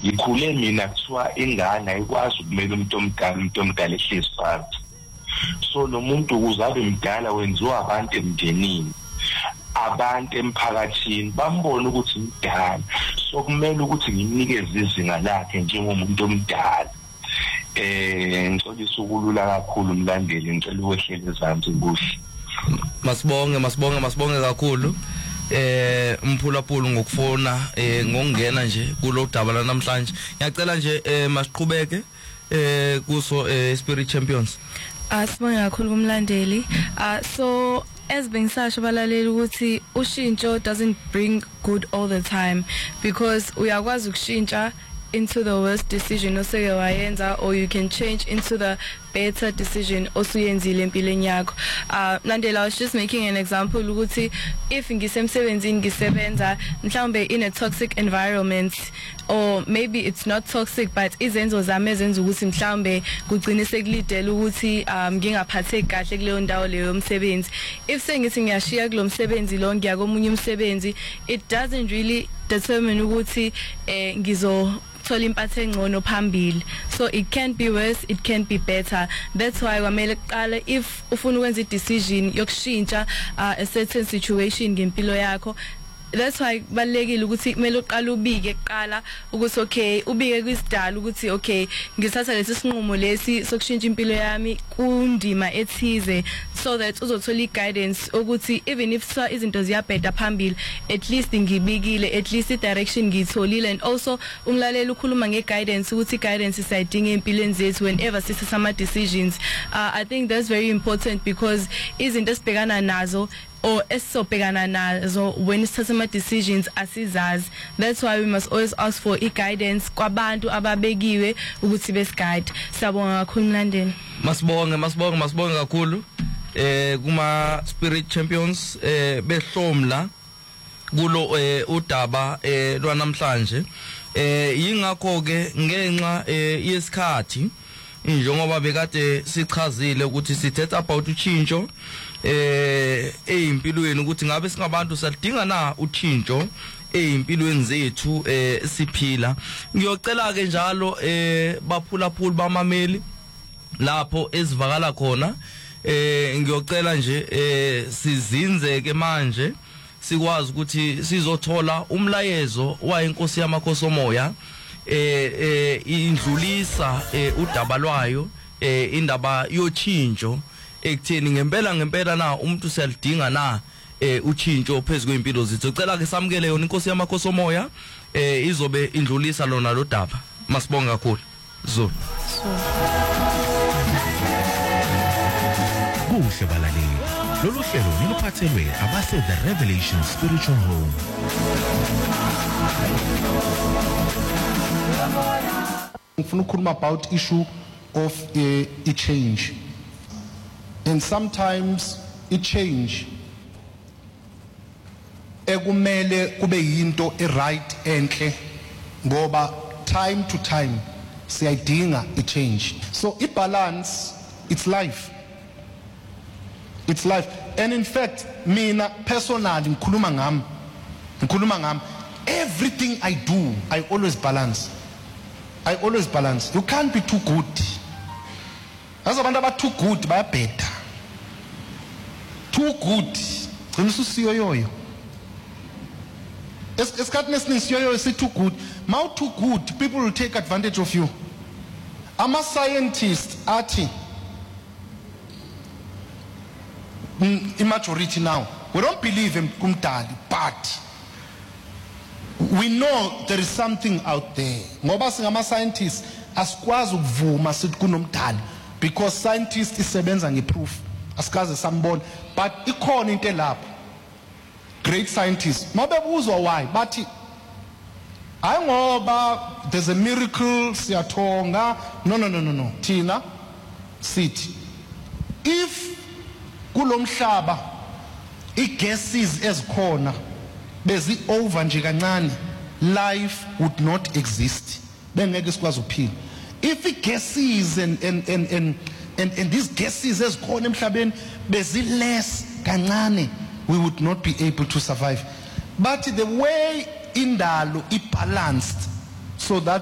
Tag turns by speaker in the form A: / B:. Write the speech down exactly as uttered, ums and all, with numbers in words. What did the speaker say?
A: Ngikhule mina kuthiwa ingane ayikwazi ukumela umuntu omdala umuntu omdala ehlezi phansi. So nomuntu uzabe mdala wenziwa abantu emndenini, abantu emphakathini bambona ukuthi mdala, so kumele ukuthi ngimnikeze izinga lakhe njengomuntu omdala. Eh ngicela ukulula kakhulu umlandeli, ngicela ukwehlele ezansi kuhle.
B: Masibonge masibonge masibonge kakhulu. Eh umphulaphula ngokufona eh ngokungena nje kulo daba la namhlanje. Ngiyacela nje eh masiqhubeke eh kuso eh Spirit Champions.
C: Asibonge kakhulu kumlandeli. Uh so as bengisasho balaleli ukuthi ushintsho doesn't bring good all the time, because uyakwazi ukushintsha into the worst decision oseke wayenza, or you can change into the better decision osuyenzile empilweni yakho. Uh Nandela, I was just making an example ukuthi if ngisemsebenzini ngisebenza mhlawumbe in a toxic environment, or maybe it's not toxic but izenzo zami ezenza ukuthi mhlawumbe kugcine sekulidela ukuthi um ngingaphatheki kahle kuleyo ndawo leyo umsebenzi. If sengithi ngiyashiya kulo msebenzi lo ngiya komunye umsebenzi, it doesn't really determine ukuthi eh ngizo thola impatho engcono phambili. So it can be worse, it can be better. That's why kwamele kuqala if ufuna ukwenza i-decision yokushintsha uh, a certain situation ngempilo yakho. That's why kubalekile ukuthi kumele uqala ubike kuqala ukuthi okay ubike kwisidala ukuthi okay ngithatha lesi sinqumo lesi sokushintsha impilo yami kundima ethize, so that uzothola i-guidance ukuthi even if izinto ziyabheda phambili, at least ngibikile, at least i-direction ngitholile. And also umlaleli ukhuluma nge-guidance ukuthi i-guidance isayidinga empilweni zethu whenever sithatha ama-decisions. uh, I think that's very important, because izinto esibhekana nazo or esobhekana nazo when sithatha ama decisions asizazi. That's why we must always ask for i-guidance kwabantu ababekiwe ukuthi besiguide. Siyabonga kakhulu mlandeni.
B: Masibonge masibonge masibonge kakhulu eh kuma Spirit Champions eh behlomla kulo eh udaba eh lwanamhlanje. Eh yingakho ke ngenxa eh yesikhathi njengoba bekade sichazile ukuthi sithetha about utshintsho eh eyimpilweni, ukuthi ngabe singabantu salidinga na utshintsho eyimpilweni zethu eh siphila. Ngiyocela ke njalo eh baphulaphula bamameli lapho ezivakala khona, eh ngiyocela nje eh sizinze ke manje sikwazi ukuthi sizothola umlayezo wayinkosi yamakhosi omoya eh eh indlulisa eh udaba lwayo eh indaba yotshintsho ekutheni ngempela ngempela na umuntu selidinga na eh utshintsho phezulu kwempilo zethu. Ucela ke samukele yona inkosi yamakhosi omoya eh izobe indlulisa lona lo daba. Masibonga kakhulu. Zulu.
D: Kuhle balaleli, lolu hlelo niluphathelwe abase The Revelation Spiritual Home.
E: Ngifuna ukukhuluma about issue of a, a change, and sometimes a change ekumele kube yinto e right enhle, ngoba time to time siyayidinga a change. So I balance, it's life, it's life. And in fact mina personally ngikhuluma ngami ngikhuluma ngami everything I do I always balance. I always balance. You can't be too good. As abantu aba too good bayabheda. Too good gcina usiyo yoyo. Esikhathini esiningi yoyo si too good. Now too good, people will take advantage of you. I'm a scientist athi in majority now we don't believe in kumdali, but we know there is something out there. Ngoba singama scientists asikwazi ukuvuma sithi kunomdali, because scientists isebenza ngeproof, asikaze sambona. But ikhona into lapho, great scientists mabebuzwa why bathi hayi ngoba there's a miracle siyathonga. No no no no no thina sithi if kulomhlaba i-gases ezikhona bezi over nje kancane, life would not exist. Bengeke sikwazi ukuphila. If i-gases and and and and and, and these gases ezikhona emhlabeni bezi less kancane, we would not be able to survive. But the way indalo i balanced so that